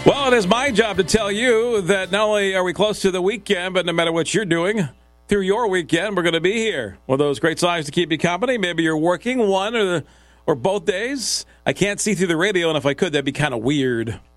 Well, it is my job to tell you that not only are we close to the weekend, but no matter what you're doing through your weekend, we're going to be here with those great songs to keep you company. Maybe you're working one or both days. I can't see through the radio, and if I could, that'd be kind of weird.